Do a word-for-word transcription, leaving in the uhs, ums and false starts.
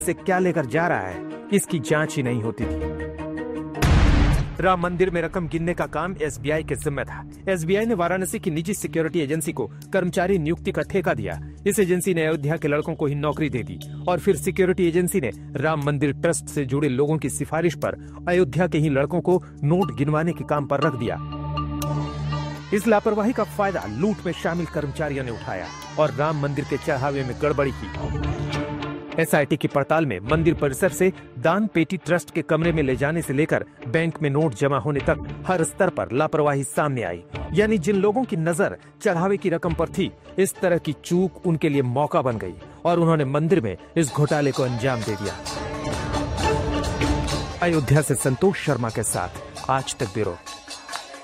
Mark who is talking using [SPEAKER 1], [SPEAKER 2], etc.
[SPEAKER 1] से क्या लेकर जा रहा है, इसकी जांच ही नहीं होती थी। राम मंदिर में रकम गिनने का काम एस बी आई के जिम्मे था। एस बी आई ने वाराणसी की निजी सिक्योरिटी एजेंसी को कर्मचारी नियुक्ति का ठेका दिया। इस एजेंसी ने अयोध्या के लड़कों को ही नौकरी दे दी और फिर सिक्योरिटी एजेंसी ने राम मंदिर ट्रस्ट से जुड़े लोगों की सिफारिश पर अयोध्या के ही लड़कों को नोट गिनवाने के काम पर रख दिया। इस लापरवाही का फायदा लूट में शामिल कर्मचारियों ने उठाया और राम मंदिर के चढ़ावे में गड़बड़ी की। एस आई टी की पड़ताल में मंदिर परिसर से दान पेटी ट्रस्ट के कमरे में ले जाने से लेकर बैंक में नोट जमा होने तक हर स्तर पर लापरवाही सामने आई। यानी जिन लोगों की नजर चढ़ावे की रकम पर थी, इस तरह की चूक उनके लिए मौका बन गई और उन्होंने मंदिर में इस घोटाले को अंजाम दे दिया। अयोध्या से संतोष शर्मा के साथ आज तक ब्यूरो।